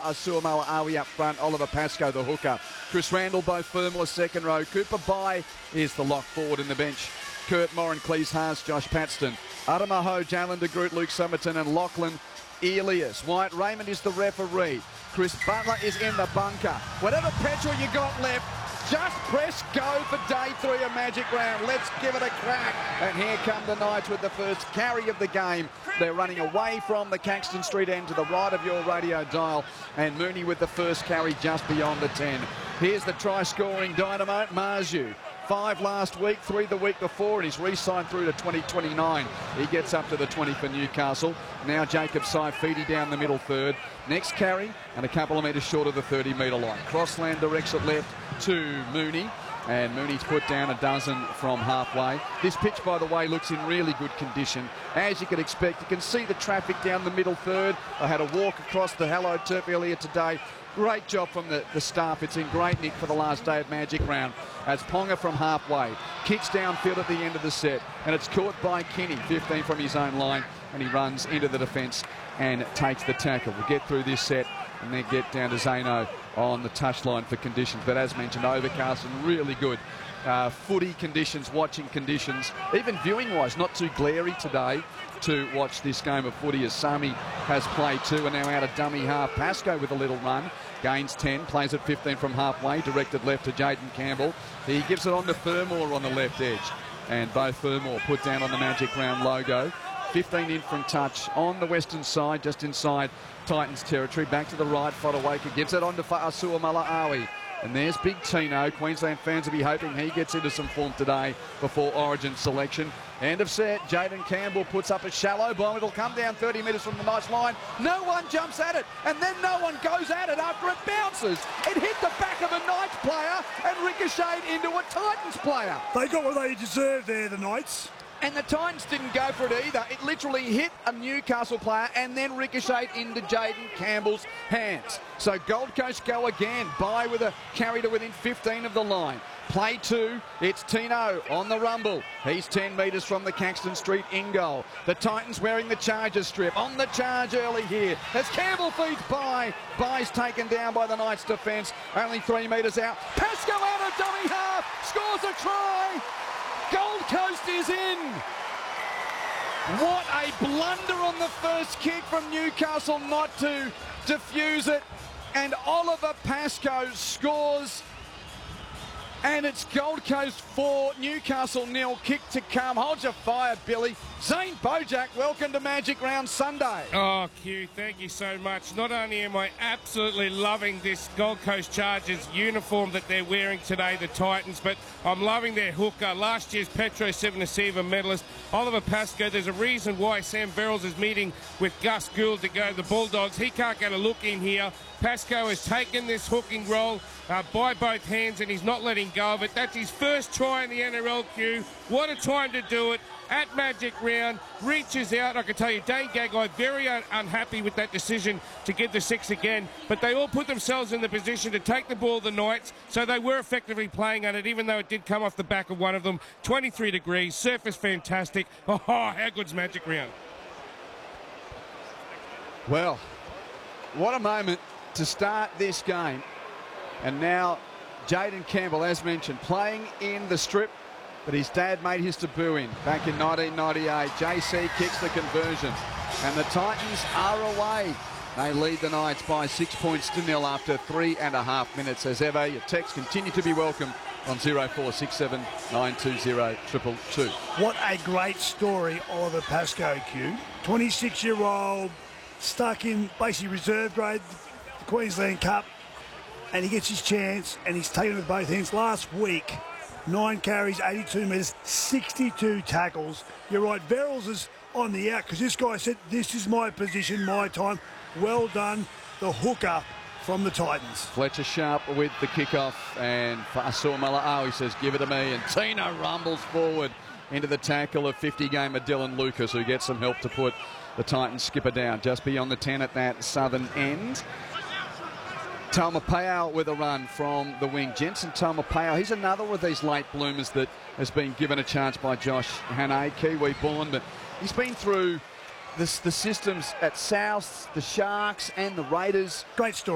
Fa'asuamala Awi up front. Oliver Pascoe, the hooker. Chris Randall, both Fermor, second row. Cooper Bai is the lock forward in the bench. Kurt Moran, Cleese Haas, Josh Paxton. Adamaho, Jalen de Groot, Luke Somerton and Lachlan Elias. White Raymond is the referee. Chris Butler is in the bunker. Whatever petrol you got left, just press go for day 3 of Magic Round. Let's give it a crack. And here come the Knights with the first carry of the game. They're running away from the Caxton Street end to the right of your radio dial. And Mooney with the first carry just beyond the 10. Here's the try-scoring dynamite, Marju. 5 last week, 3 the week before, and he's re-signed through to 2029. He gets up to the 20 for Newcastle. Now Jacob Saifidi down the middle third. Next carry, and a couple of metres short of the 30-metre line. Crossland directs it left to Mooney, and Mooney's put down a dozen from halfway. This pitch, by the way, looks in really good condition. As you could expect, you can see the traffic down the middle third. I had a walk across the Hello Turf earlier today. Great job from the staff. It's in great nick for the last day of Magic Round. As Ponga from halfway kicks downfield at the end of the set, and it's caught by Kinney, 15 from his own line, and he runs into the defence and takes the tackle. We'll get through this set and then get down to Zano on the touchline for conditions. But as mentioned, overcast and really good footy conditions, watching conditions, even viewing-wise, not too glary today to watch this game of footy as Sami has played 2 and now out of dummy half. Pascoe with a little run, gains 10, plays at 15 from halfway, directed left to Jaden Campbell. He gives it on to Fermor on the left edge, and both Fermor put down on the Magic Round logo. 15 in from touch on the western side, just inside Titans territory. Back to the right, Fodawaker gives it on to Fa'asuamala Awi. And there's Big Tino. Queensland fans will be hoping he gets into some form today before Origin selection. End of set. Jaden Campbell puts up a shallow bomb. It'll come down 30 metres from the nice line. No one jumps at it. And then no one goes at it after it bounces. It hit the back of a Knights player and ricocheted into a Titans player. They got what they deserved there, the Knights. And the Titans didn't go for it either. It literally hit a Newcastle player and then ricocheted into Jaden Campbell's hands. So Gold Coast go again. Bai with a carry to within 15 of the line. Play 2, it's Tino on the rumble. He's 10 metres from the Caxton Street in goal. The Titans wearing the Chargers strip. On the charge early here as Campbell feeds Bai. Bai's taken down by the Knights defence. Only 3 metres out. Pascoe out of dummy half. Scores a try. Gold Coast is in. What a blunder on the first kick from Newcastle not to defuse it. And Oliver Pascoe scores. And it's Gold Coast 4, Newcastle 0, kick to come. Hold your fire, Billy. Zane Bojack, welcome to Magic Round Sunday. Oh, Q, thank you so much. Not only am I absolutely loving this Gold Coast Chargers uniform that they're wearing today, the Titans, but I'm loving their hooker. Last year's Petro 7 Silver medalist, Oliver Pascoe. There's a reason why Sam Verrills is meeting with Gus Gould to go to the Bulldogs. He can't get a look in here. Pascoe has taken this hooking role by both hands and he's not letting go of it. That's his first try in the NRL, Q. What a time to do it at Magic Round. Reaches out. I can tell you, Dane Gagai very unhappy with that decision to give the 6 again, but they all put themselves in the position to take the ball, the Knights, so they were effectively playing on it, even though it did come off the back of one of them. 23 degrees, surface fantastic. Oh, how good's Magic Round? Well, what a moment to start this game. And now Jaden Campbell, as mentioned, playing in the strip, but his dad made his debut in back in 1998. JC kicks the conversion, and the Titans are away. They lead the Knights by 6 points to 0 after 3.5 minutes. As ever, your texts continue to be welcome on 0467 920 222. What a great story, Oliver Pascoe, Q. 26-year-old, stuck in basically reserve grade, the Queensland Cup, and he gets his chance, and he's taken it with both hands. Last week, 9 carries, 82 metres, 62 tackles. You're right, Verrills is on the out because this guy said, this is my position, my time. Well done, the hooker from the Titans. Fletcher Sharp with the kickoff, and Fa'asuamala Awi says, give it to me, and Tino rumbles forward into the tackle of 50-gamer Dylan Lucas, who gets some help to put the Titans skipper down just beyond the 10 at that southern end. Taumapau with a run from the wing. Jensen Taumapau, he's another of these late bloomers that has been given a chance by Josh Hannay, Kiwi born, but he's been through the systems at South, the Sharks and the Raiders. Great story.